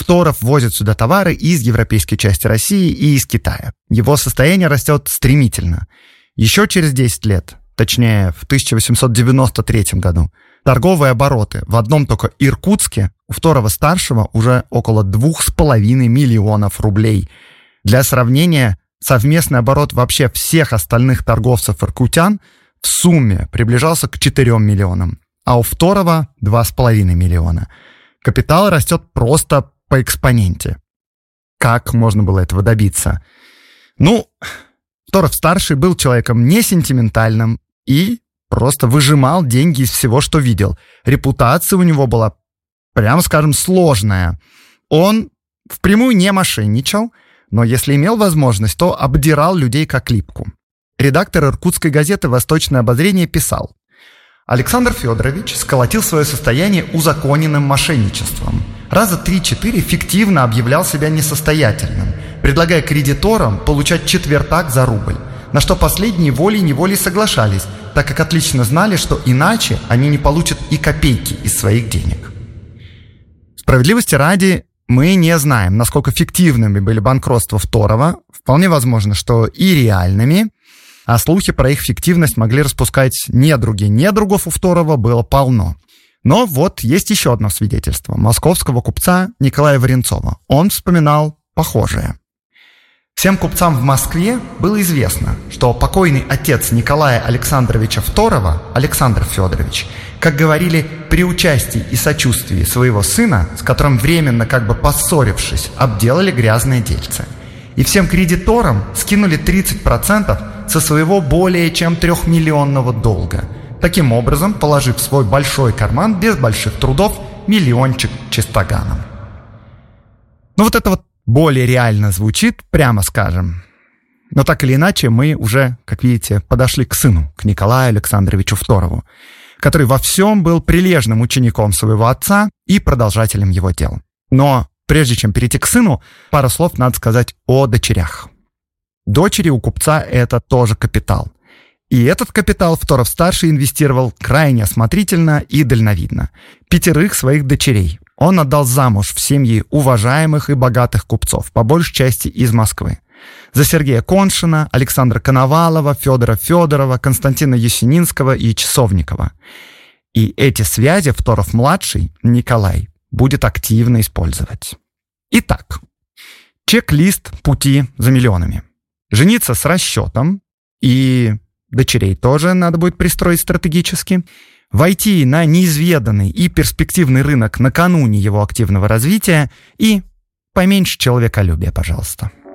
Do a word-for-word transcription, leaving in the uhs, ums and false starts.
Фторов возит сюда товары из европейской части России и из Китая. Его состояние растет стремительно. Еще через десять лет, точнее в тысяча восемьсот девяносто третьем году, торговые обороты в одном только Иркутске у Фторова-старшего уже около двух с половиной миллионов рублей. Для сравнения, совместный оборот вообще всех остальных торговцев-иркутян в сумме приближался к четырем миллионам, а у Фторова два с половиной миллиона. Капитал растет просто по экспоненте. Как можно было этого добиться? Ну, Фторов-старший был человеком не сентиментальным и просто выжимал деньги из всего, что видел. Репутация у него была, прямо скажем, сложная. Он впрямую не мошенничал, но если имел возможность, то обдирал людей как липку. Редактор иркутской газеты «Восточное обозрение» писал: Александр Федорович сколотил свое состояние узаконенным мошенничеством. Раза три-четыре фиктивно объявлял себя несостоятельным, предлагая кредиторам получать четвертак за рубль, на что последние волей-неволей соглашались, так как отлично знали, что иначе они не получат и копейки из своих денег. Справедливости ради, мы не знаем, насколько фиктивными были банкротства Фторова. Вполне возможно, что и реальными, а слухи про их фиктивность могли распускать недруги. Недругов у Фторова было полно. Но вот есть еще одно свидетельство московского купца Николая Варенцова. Он вспоминал похожее. Всем купцам в Москве было известно, что покойный отец Николая Александровича Фторова, Александр Федорович, как говорили, при участии и сочувствии своего сына, с которым временно как бы поссорившись, обделали грязное дельце. И всем кредиторам скинули тридцать процентов со своего более чем трехмиллионного долга, таким образом положив в свой большой карман без больших трудов миллиончик чистоганом. Ну вот это вот более реально звучит, прямо скажем. Но так или иначе, мы уже, как видите, подошли к сыну, к Николаю Александровичу Фторову, который во всем был прилежным учеником своего отца и продолжателем его дел. Но прежде чем перейти к сыну, пару слов надо сказать о дочерях. Дочери у купца — это тоже капитал. И этот капитал Фторов-старший инвестировал крайне осмотрительно и дальновидно. Пятерых своих дочерей он отдал замуж в семьи уважаемых и богатых купцов, по большей части из Москвы. За Сергея Коншина, Александра Коновалова, Федора Федорова, Константина Ясенинского и Часовникова. И эти связи Фторов-младший, Николай, будет активно использовать. Итак, чек-лист пути за миллионами. Жениться с расчетом, и дочерей тоже надо будет пристроить стратегически. Войти на неизведанный и перспективный рынок накануне его активного развития и поменьше человеколюбия, пожалуйста.